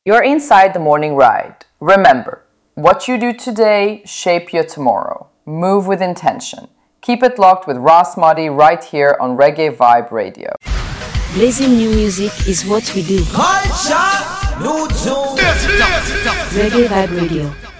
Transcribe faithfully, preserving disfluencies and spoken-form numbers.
You're inside the morning ride. Remember, what you do today shape your tomorrow. Move with intention. Keep it locked with Ross Motti right here on Reggae Vibe Radio. Blazing new music is what we do. Reggae Vibe Radio.